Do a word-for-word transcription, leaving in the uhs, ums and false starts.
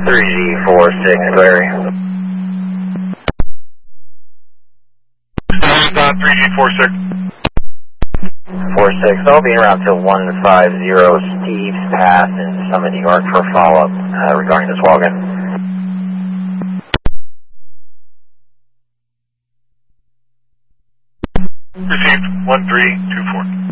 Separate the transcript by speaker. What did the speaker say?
Speaker 1: three G four six, Larry.
Speaker 2: Uh, three G four six.
Speaker 1: four six, I'll be around till one five zero Steve's Path in Summit, New York for follow-up uh, regarding this Walgan.
Speaker 2: Received one three two four.